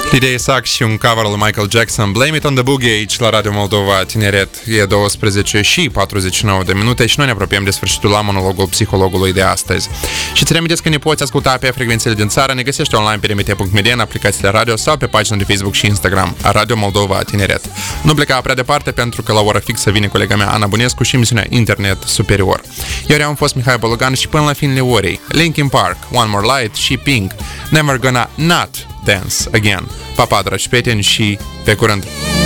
Lydia Isaac și un cover al lui Michael Jackson, Blame It on the Boogie, aici la Radio Moldova Tineret. E 12 și 49 de minute și noi ne apropiem de sfârșitul la monologul psihologului de astăzi. Și ți reamintesc că ne poți asculta pe frecvențele din țară, ne găsești online pe RMT.media, în aplicațiile radio sau pe pagina de Facebook și Instagram a Radio Moldova Tineret. Nu pleca prea departe pentru că la ora fixă vine colega mea Ana Bunescu și emisiunea Internet Superior. Eu am fost Mihai Bologan și până la finele orei Linkin Park, One More Light și Pink, Never Gonna Not Dance Again. Pa, pa, dragi prieteni, și pe curând!